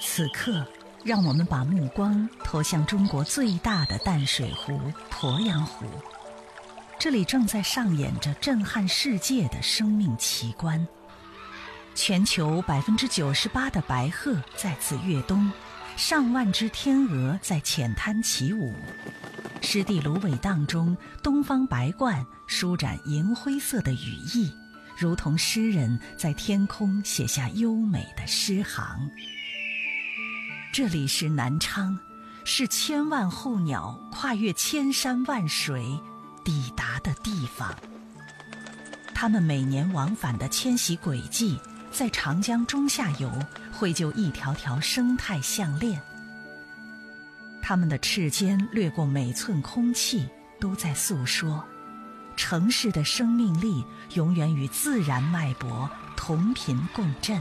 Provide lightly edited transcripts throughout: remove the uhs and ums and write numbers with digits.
此刻，让我们把目光投向中国最大的淡水湖鄱阳湖，这里正在上演着震撼世界的生命奇观。全球98%的白鹤在此跃冬，上万只天鹅在浅滩起舞。湿地芦苇荡中，东方白鹳舒展银灰色的羽翼，如同诗人在天空写下优美的诗行。这里是南昌，是千万候鸟跨越千山万水抵达的地方。它们每年往返的迁徙轨迹，在长江中下游绘就一条条生态项链。它们的翅尖掠过每寸空气，都在诉说城市的生命力永远与自然脉搏同频共振。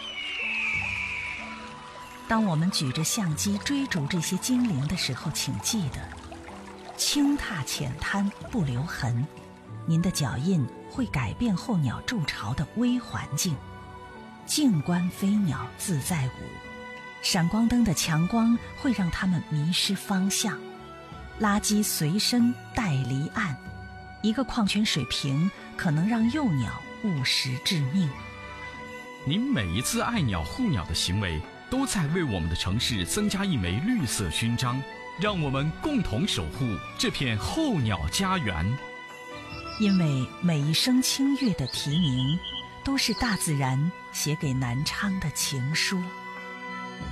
当我们举着相机追逐这些精灵的时候，请记得轻踏浅滩不留痕，您的脚印会改变候鸟筑巢的微环境。静观飞鸟自在舞，闪光灯的强光会让它们迷失方向。垃圾随身带离岸，一个矿泉水瓶可能让幼鸟误食致命。 您每一次爱鸟护鸟的行为，都在为我们的城市增加一枚绿色勋章，让我们共同守护这片候鸟家园。 因为每一声清越的啼鸣，都是大自然写给南昌的情书。